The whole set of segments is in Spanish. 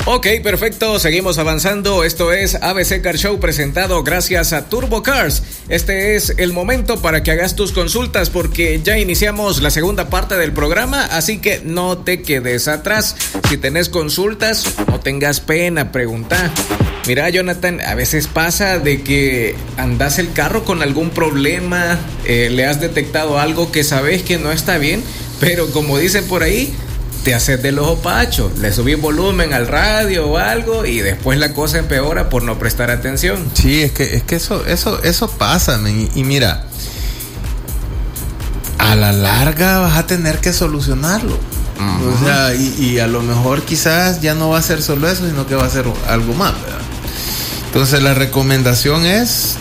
Ok, perfecto, seguimos avanzando. Esto es ABC Car Show presentado gracias a Turbo Cars. Este es el momento para que hagas tus consultas porque ya iniciamos la segunda parte del programa, así que no te quedes atrás. Si tenés consultas, no tengas pena, pregunta. Mira, Jonathan, a veces pasa de que andás el carro con algún problema, le has detectado algo que sabes que no está bien, pero como dicen por ahí, te haces del ojo pacho, le subís volumen al radio o algo y después la cosa empeora por no prestar atención. Sí, es que eso pasa, man. Y mira, a la larga vas a tener que solucionarlo. Uh-huh. O sea, y a lo mejor quizás ya no va a ser solo eso, sino que va a ser algo más, ¿verdad? Entonces la recomendación es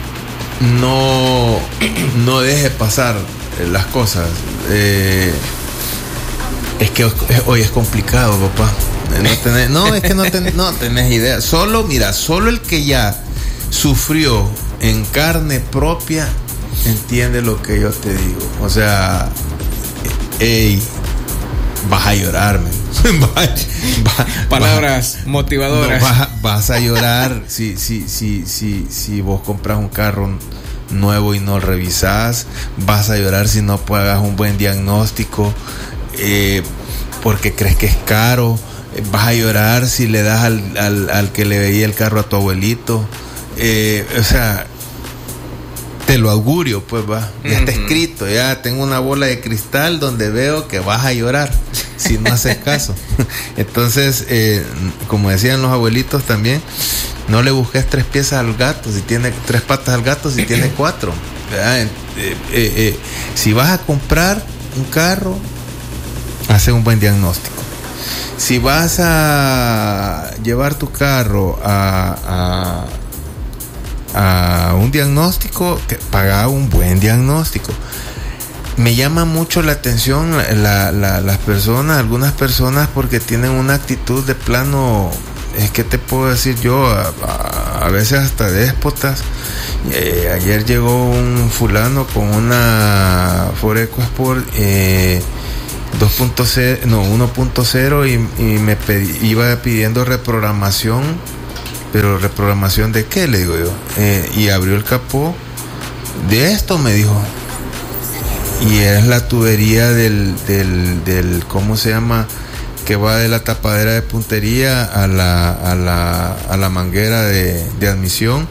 no deje pasar las cosas. Es que hoy es complicado, papá. No tenés idea. Solo el que ya sufrió en carne propia entiende lo que yo te digo. O sea, vas a llorar, man. Palabras motivadoras. No, vas a llorar si vos compras un carro nuevo y no revisás. Vas a llorar si no hagas un buen diagnóstico. Porque crees que es caro. Vas a llorar si le das al que le veía el carro a tu abuelito. O sea, te lo augurio, pues va. Ya está escrito, ya tengo una bola de cristal donde veo que vas a llorar si no haces caso. Entonces, como decían los abuelitos también, no le busques 3 piezas al gato si tiene 3 patas al gato si tiene 4. Si vas a comprar un carro, hace un buen diagnóstico. Si vas a llevar tu carro a un diagnóstico, paga un buen diagnóstico. Me llama mucho la atención las personas, algunas personas, porque tienen una actitud de plano, es que te puedo decir yo, a veces hasta déspotas. Ayer llegó un fulano con una Ford EcoSport 1.0 y me iba pidiendo reprogramación, pero reprogramación de qué, le digo yo, y abrió el capó de esto, me dijo, y es la tubería del ¿cómo se llama? Que va de la tapadera de puntería a la manguera de admisión,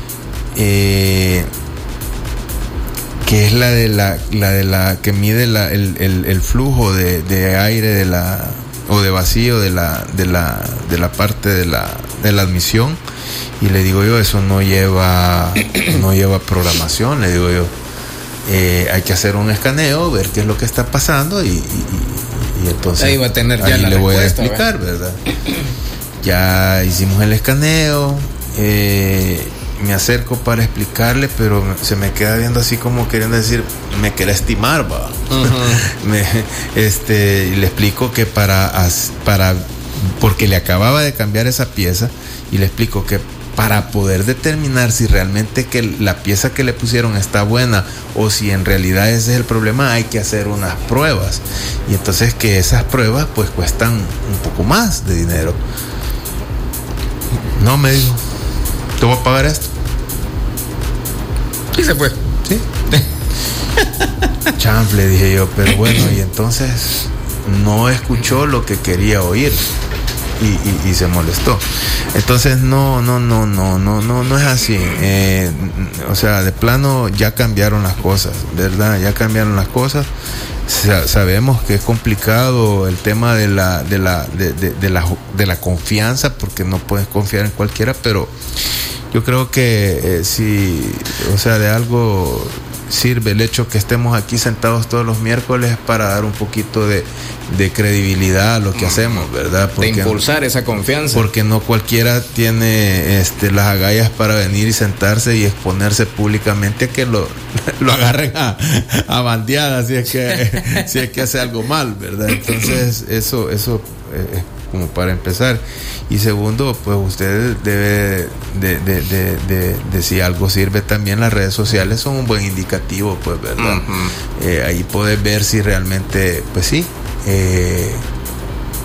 que es la de la que mide el flujo de aire o de vacío de la parte de la admisión. Y le digo yo, eso no lleva programación, le digo yo. Hay que hacer un escaneo, ver qué es lo que está pasando y entonces ahí va a tener ya ahí la le voy a respuesta, explicar, ¿verdad? Ya hicimos el escaneo, me acerco para explicarle, pero se me queda viendo así como queriendo decir, me quiere estimar, va. Uh-huh. Y le explico que porque le acababa de cambiar esa pieza, y le explico que para poder determinar si realmente que la pieza que le pusieron está buena o si en realidad ese es el problema, hay que hacer unas pruebas, y entonces que esas pruebas pues cuestan un poco más de dinero. No, me dijo, te voy a pagar esto. Y se fue. Sí. Chanfle, dije yo, pero bueno, y entonces no escuchó lo que quería oír y se molestó. Entonces no es así. O sea, de plano ya cambiaron las cosas, ¿verdad? Ya cambiaron las cosas. Sabemos que es complicado el tema de la confianza, porque no puedes confiar en cualquiera, pero yo creo que si, o sea, de algo sirve el hecho que estemos aquí sentados todos los miércoles para dar un poquito de credibilidad a lo que hacemos, ¿verdad? Porque, de impulsar esa confianza. Porque no cualquiera tiene las agallas para venir y sentarse y exponerse públicamente a que lo agarren a bandeadas si es que hace algo mal, ¿verdad? Entonces eso es como para empezar. Y segundo, pues usted debe de si algo sirve también, las redes sociales son un buen indicativo, pues, ¿verdad? Uh-huh. Ahí puedes ver si realmente, pues sí,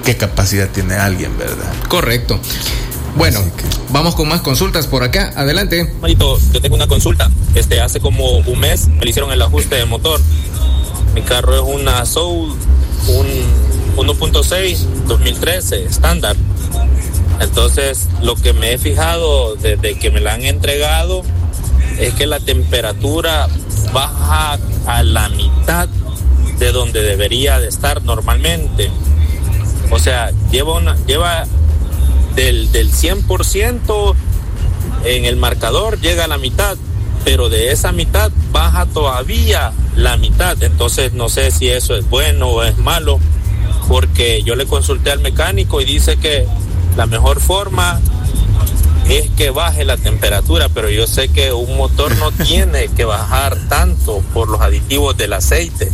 qué capacidad tiene alguien, ¿verdad? Correcto. Bueno, vamos con más consultas por acá. Adelante. Marito, yo tengo una consulta. Hace como un mes me le hicieron el ajuste de motor. Mi carro es una Soul, un 1.6 2013 estándar. Entonces, lo que me he fijado desde que me la han entregado es que la temperatura baja a la mitad de donde debería de estar normalmente. O sea, lleva del 100% en el marcador, llega a la mitad, pero de esa mitad baja todavía la mitad. Entonces no sé si eso es bueno o es malo, porque yo le consulté al mecánico y dice que la mejor forma es que baje la temperatura, pero yo sé que un motor no tiene que bajar tanto por los aditivos del aceite.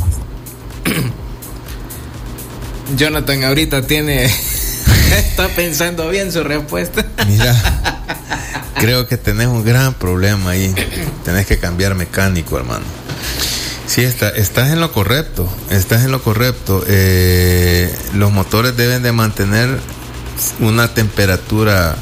Jonathan ahorita está pensando bien su respuesta. Mira, creo que tenés un gran problema ahí. Tenés que cambiar mecánico, hermano. Sí, estás en lo correcto. Los motores deben de mantener una temperatura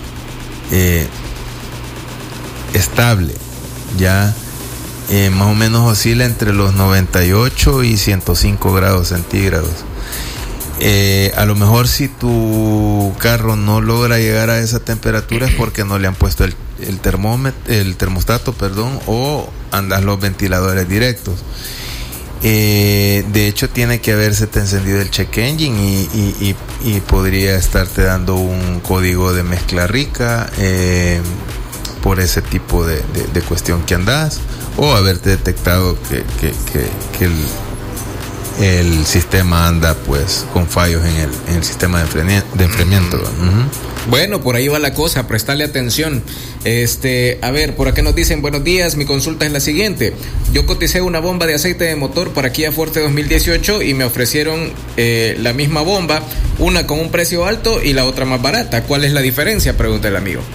estable. Ya más o menos oscila entre los 98 y 105 grados centígrados. A lo mejor si tu carro no logra llegar a esa temperatura es porque no le han puesto el termostato, o andas los ventiladores directos. De hecho, tiene que haberse encendido el check engine y podría estarte dando un código de mezcla rica por ese tipo de cuestión que andas, o haberte detectado que el sistema anda pues con fallos en el sistema de enfriamiento. Uh-huh. Bueno, por ahí va la cosa, prestarle atención. A ver, por acá nos dicen: buenos días, mi consulta es la siguiente. Yo coticé una bomba de aceite de motor para Kia Forte 2018 y me ofrecieron la misma bomba, una con un precio alto y la otra más barata. ¿Cuál es la diferencia?, pregunta el amigo.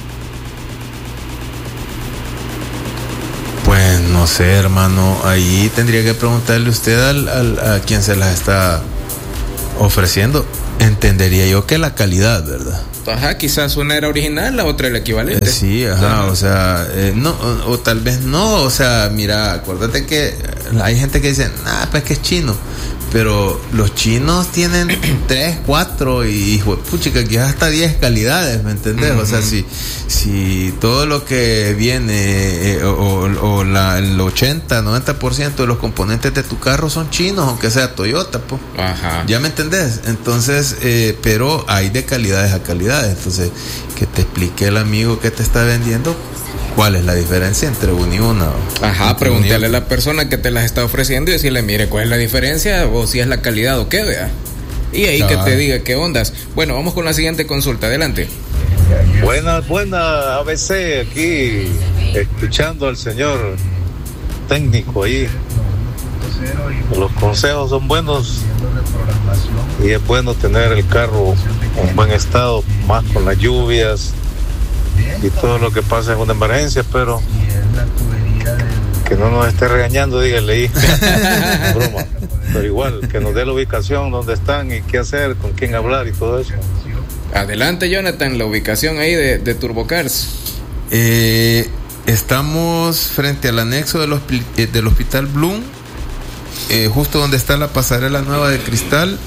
Pues no sé, hermano, ahí tendría que preguntarle usted a quien se las está ofreciendo. Entendería yo que la calidad, ¿verdad? Ajá, quizás una era original, la otra el equivalente. Sí, ajá, o sea, no, o tal vez no, o sea, mira, acuérdate que hay gente que dice, pues que es chino, pero los chinos tienen 3, 4 y puchica, quizás hasta 10 calidades, ¿me entendés? Uh-huh. O sea, si todo lo que viene el 80-90% de los componentes de tu carro son chinos, aunque sea Toyota, pues. Ajá. ¿Ya me entendés? Entonces, pero hay de calidades a calidades. Entonces, que te explique el amigo que te está vendiendo cuál es la diferencia entre una y una. Ajá, pregúntale a la persona que te las está ofreciendo y decirle, mire, cuál es la diferencia, o si es la calidad o qué, vea. Y ahí que te diga qué ondas. Bueno, vamos con la siguiente consulta, adelante. Buenas, ABC, aquí escuchando al señor técnico ahí. Los consejos son buenos y es bueno tener el carro en buen estado, más con las lluvias y todo lo que pasa en una emergencia, pero que no nos esté regañando, dígale ahí. Broma. Pero igual, que nos dé la ubicación, dónde están y qué hacer, con quién hablar y todo eso. Adelante, Jonathan, la ubicación ahí de Turbocars. Estamos frente al anexo del Hospital Bloom, justo donde está la pasarela nueva de cristal,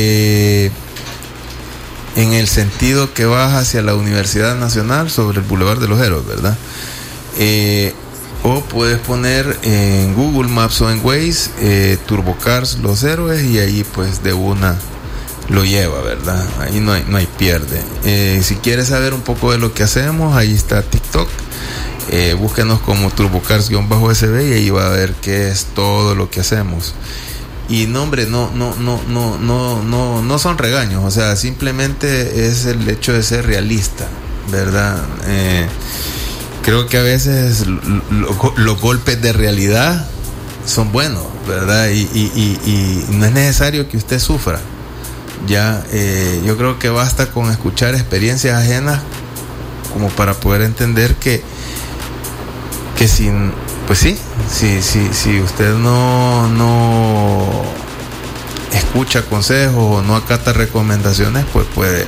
en el sentido que vas hacia la Universidad Nacional sobre el Boulevard de los Héroes, ¿verdad? O puedes poner en Google Maps o en Waze Turbocars Los Héroes y ahí pues de una lo lleva, ¿verdad? Ahí no hay pierde. Si quieres saber un poco de lo que hacemos, ahí está TikTok. Búsquenos como Turbocars-SB y ahí va a ver qué es todo lo que hacemos. Y no, hombre, no son regaños, o sea, simplemente es el hecho de ser realista, ¿verdad? Creo que a veces los golpes de realidad son buenos, ¿verdad? Y no es necesario que usted sufra. Ya, yo creo que basta con escuchar experiencias ajenas como para poder entender que si usted no escucha consejos o no acata recomendaciones, pues puede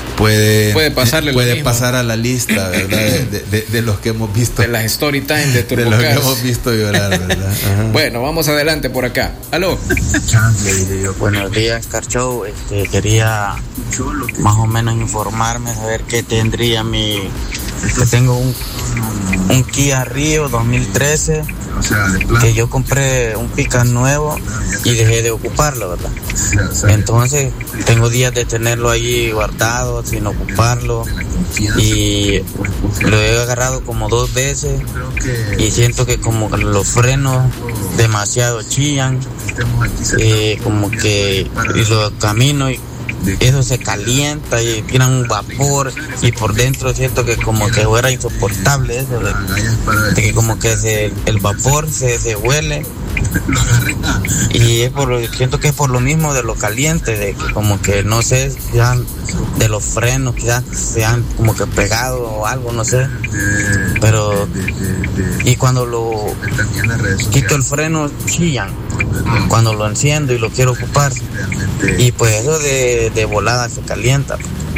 pasar a la lista, ¿verdad? de los que hemos visto, de las story time de Turbo de los Cars. que hemos visto llorar, ¿verdad? Ajá. Bueno, vamos adelante por acá. Aló. Buenos días, Car Show. Quería más o menos informarme, saber qué tendría que tengo un Kia Rio 2013, que yo compré un Pick-up nuevo y dejé de ocuparlo, ¿verdad? Entonces tengo días de tenerlo allí guardado sin ocuparlo, y lo he agarrado como 2 veces y siento que como que los frenos demasiado chillan, como que y lo camino y eso se calienta y tiran un vapor, y por dentro siento que como que fuera insoportable eso, de que como que el vapor se huele, y siento que es por lo mismo de lo caliente, de que como que no sé, ya de los frenos quizás se han como que pegado o algo, no sé, pero y cuando lo quito el freno chillan cuando lo enciendo y lo quiero ocupar, y pues eso de volada se calienta.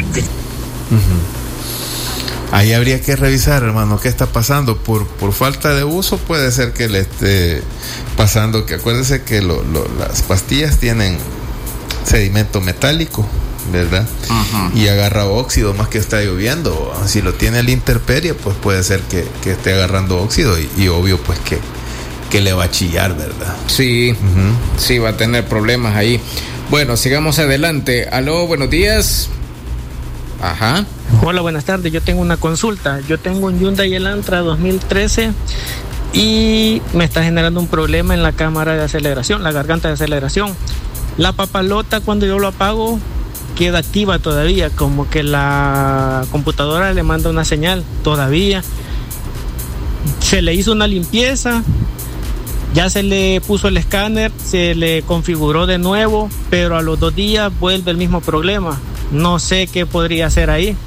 Ahí habría que revisar, hermano, qué está pasando. Por falta de uso puede ser que le esté pasando, que acuérdese que las pastillas tienen sedimento metálico, ¿verdad? Uh-huh. Y agarra óxido más que está lloviendo. Si lo tiene a la intemperie, pues puede ser que esté agarrando óxido, y obvio pues que le va a chillar, ¿verdad? Sí, uh-huh. Sí, va a tener problemas ahí. Bueno, sigamos adelante. Aló, buenos días. Ajá. Hola, buenas tardes. Yo tengo una consulta. Yo tengo un Hyundai Elantra 2013 y me está generando un problema en la cámara de aceleración, la garganta de aceleración. La papalota, cuando yo lo apago, queda activa todavía, como que la computadora le manda una señal todavía. Se le hizo una limpieza, ya se le puso el escáner, se le configuró de nuevo, pero a los 2 días vuelve el mismo problema. No sé qué podría hacer ahí.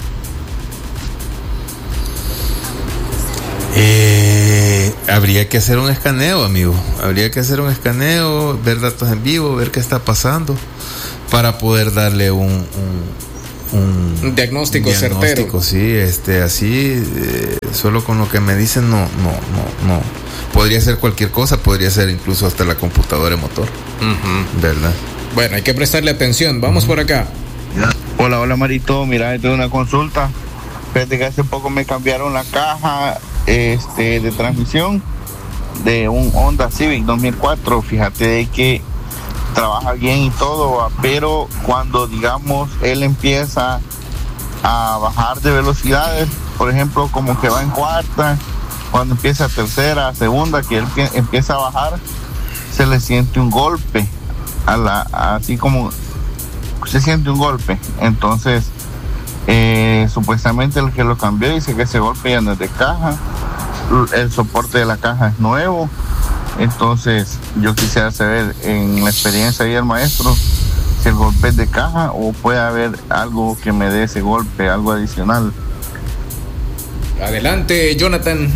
Habría que hacer un escaneo, amigo. Habría que hacer un escaneo, ver datos en vivo, ver qué está pasando, para poder darle un diagnóstico certero. Sí, así, solo con lo que me dicen no. Podría ser cualquier cosa, podría ser incluso hasta la computadora de motor, uh-huh. ¿Verdad? Bueno, hay que prestarle atención. Vamos por acá. Hola Marito, mira, tengo una consulta. Fíjate que hace poco me cambiaron la caja de transmisión de un Honda Civic 2004. Fíjate de que trabaja bien y todo, pero cuando digamos él empieza a bajar de velocidades, por ejemplo como que va en cuarta, cuando empieza a tercera, segunda, que él empieza a bajar, se le siente un golpe, así como se siente un golpe. Entonces supuestamente el que lo cambió dice que ese golpe ya no es de caja, el soporte de la caja es nuevo. Entonces yo quisiera saber, en la experiencia ahí del maestro, si el golpe es de caja o puede haber algo que me dé ese golpe, algo adicional. Adelante, Jonathan.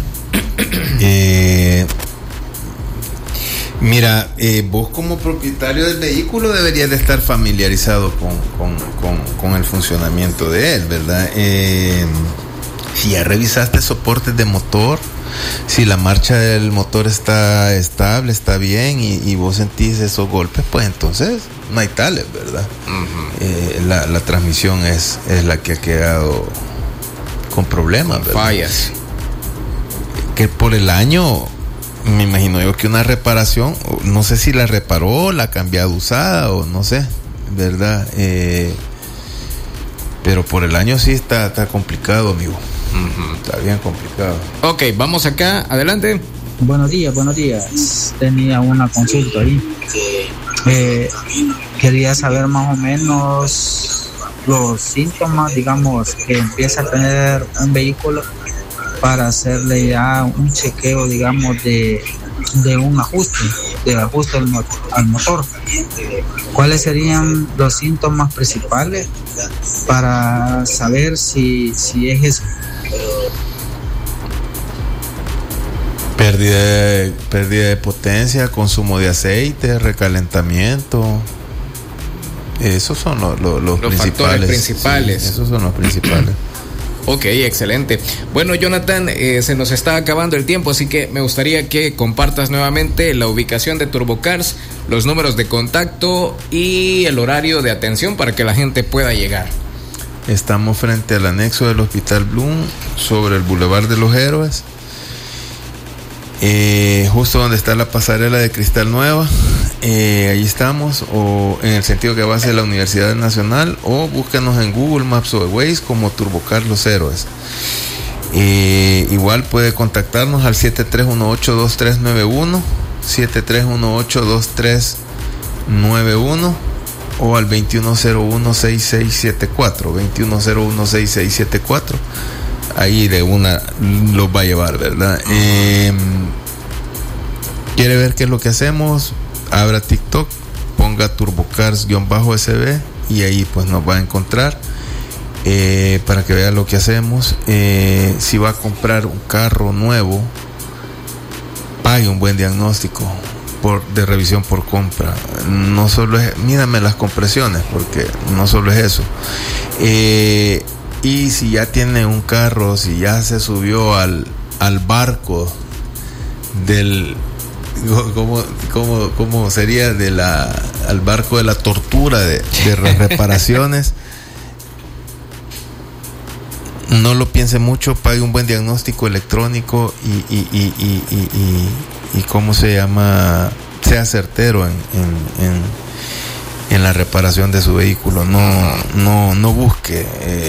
Mira, vos como propietario del vehículo deberías de estar familiarizado con el funcionamiento de él, ¿verdad? Si ya revisaste soportes de motor, si la marcha del motor está estable, está bien, y vos sentís esos golpes, pues entonces no hay tales, ¿verdad? Uh-huh. La transmisión es la que ha quedado con problemas, ¿verdad? Fallas. Que por el año, me imagino yo que una reparación, no sé si la reparó, la ha cambiado usada o no sé, ¿verdad? Pero por el año sí está complicado, amigo. Uh-huh. Está bien complicado. Ok, vamos acá, adelante. Buenos días. Tenía una consulta ahí. Quería saber más o menos los síntomas, digamos, que empieza a tener un vehículo para hacerle ya un chequeo, digamos, de un ajuste al motor. ¿Cuáles serían los síntomas principales para saber si es eso? Pérdida de potencia, consumo de aceite, recalentamiento. Esos son los factores principales. Sí, esos son los principales. Ok, excelente. Bueno, Jonathan, se nos está acabando el tiempo, así que me gustaría que compartas nuevamente la ubicación de TurboCars, los números de contacto y el horario de atención para que la gente pueda llegar. Estamos frente al anexo del Hospital Bloom, sobre el Boulevard de los Héroes, justo donde está la pasarela de Cristal Nueva. Allí estamos, o en el sentido que va hacia la Universidad Nacional, o búscanos en Google Maps o Waze como TurboCars Los Héroes. Igual puede contactarnos al 7318-2391, 7318-2391, o al 2101-6674, 2101-6674. Ahí de una los va a llevar, ¿verdad? ¿Quiere ver qué es lo que hacemos? Abra TikTok, ponga TurboCars-SB y ahí pues nos va a encontrar, para que vea lo que hacemos. Si va a comprar un carro nuevo, pague un buen diagnóstico de revisión por compra. No solo es, mírame las compresiones, porque no solo es eso. Y si ya tiene un carro, si ya se subió al barco del, ¿cómo sería? Al barco de la tortura de reparaciones, no lo piense mucho, pague un buen diagnóstico electrónico y ¿cómo se llama? Sea certero en la reparación de su vehículo. No busque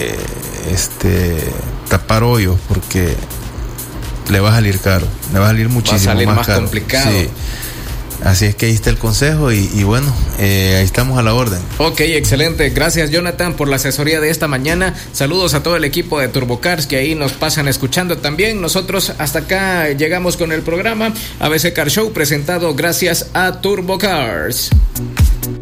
tapar hoyos, porque le va a salir caro, le va a salir muchísimo, va a salir más caro, complicado. Sí. Así es que ahí está el consejo y bueno, ahí estamos a la orden. Ok, excelente. Gracias, Jonathan, por la asesoría de esta mañana. Saludos a todo el equipo de TurboCars que ahí nos pasan escuchando también. Nosotros hasta acá llegamos con el programa ABC Car Show, presentado gracias a TurboCars.